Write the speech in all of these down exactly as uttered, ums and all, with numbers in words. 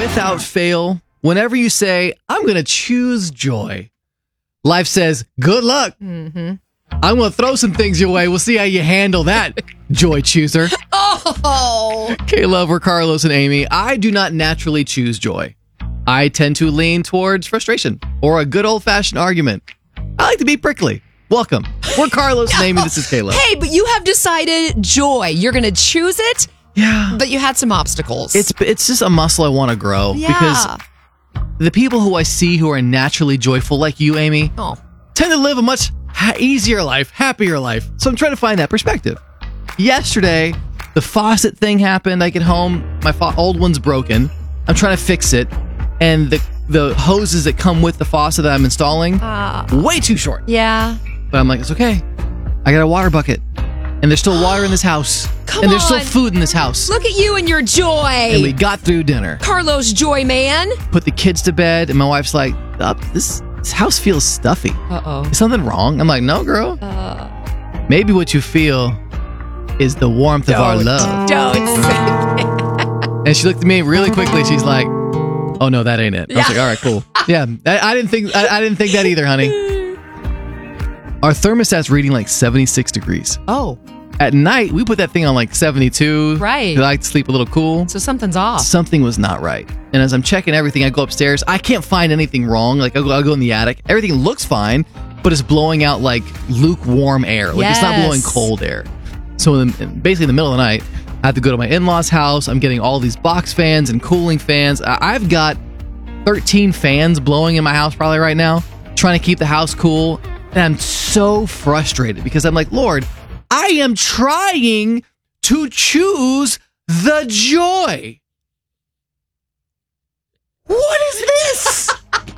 without fail, whenever you say, I'm going to choose joy, life says, good luck. Mm-hmm. I'm going to throw some things your way. We'll see how you handle that, joy chooser. Oh. K-Love or Carlos and Amy, I do not naturally choose joy. I tend to lean towards frustration or a good old-fashioned argument. I like to be prickly. Welcome. We're Carlos and Amy. This is K-Love. Hey, but you have decided joy. You're going to choose it, Yeah. but you had some obstacles. It's it's just a muscle I want to grow. Yeah. Because the people who I see who are naturally joyful, like you, Amy, Oh. tend to live a much ha- easier life, happier life. So I'm trying to find that perspective. Yesterday, the faucet thing happened. I get home, my fa- old one's broken. I'm trying to fix it, and the the hoses that come with the faucet that I'm installing, Uh, way too short. yeah. But I'm like, it's okay. I got a water bucket, and there's still water in this house, Come and there's still on. food in this house. Look at you and your joy. And we got through dinner. Carlos Joy Man. Put the kids to bed, and my wife's like, "Up, this this house feels stuffy. Uh-oh. Is something wrong?" I'm like, "No, girl. Uh, Maybe what you feel is the warmth of our love." don't say that. And she looked at me really quickly. She's like, "Oh no, that ain't it." I was like, "All right, cool. Yeah, I, I didn't think I, I didn't think that either, honey." Our thermostat's reading like seventy-six degrees. Oh, At night, we put that thing on like seventy-two. Right. 'Cause I like to sleep a little cool. so something's off. Something was not right. And as I'm checking everything, I go upstairs. I can't find anything wrong. Like, I'll go, I'll go in the attic. Everything looks fine, but it's blowing out like lukewarm air. Like, it's not Yes. blowing cold air. So, in the, basically, in the middle of the night, I have to go to my in-laws' house. I'm getting all these box fans and cooling fans. I- I've got thirteen fans blowing in my house probably right now, trying to keep the house cool. And I'm so frustrated because I'm like, Lord, I am trying to choose the joy. What is this?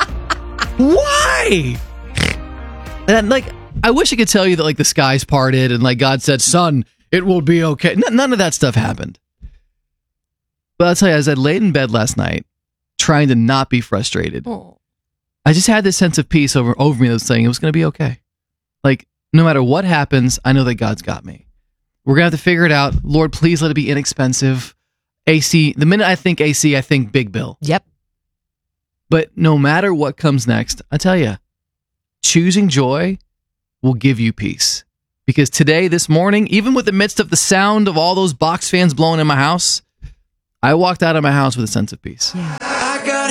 Why? And I'm like, I wish I could tell you that like the skies parted and like God said, son, it will be okay. N- none of that stuff happened. But I'll tell you, as I laid in bed last night, trying to not be frustrated, Oh. I just had this sense of peace over, over me that was saying it was going to be okay. Like, no matter what happens, I know that God's got me. We're going to have to figure it out. Lord, please let it be inexpensive. A C, the minute I think A C, I think big bill. Yep. But no matter what comes next, I tell you, choosing joy will give you peace. Because today, this morning, even with the midst of the sound of all those box fans blowing in my house, I walked out of my house with a sense of peace. Yeah.